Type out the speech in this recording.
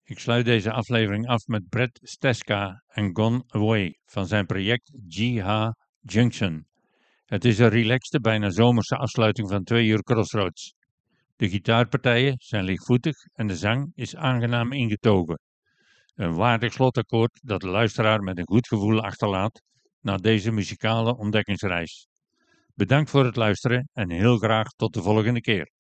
Ik sluit deze aflevering af met Brett Steska en Gone Away van zijn project GH Junction. Het is een relaxte, bijna zomerse afsluiting van 2 uur Crossroads. De gitaarpartijen zijn lichtvoetig en de zang is aangenaam ingetogen. Een waardig slotakkoord dat de luisteraar met een goed gevoel achterlaat na deze muzikale ontdekkingsreis. Bedankt voor het luisteren en heel graag tot de volgende keer.